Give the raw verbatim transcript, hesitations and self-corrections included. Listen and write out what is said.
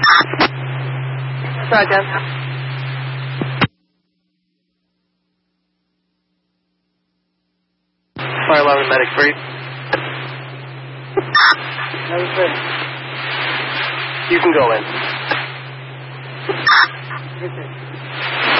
Try again. Fire alarm and medic three. You can go in.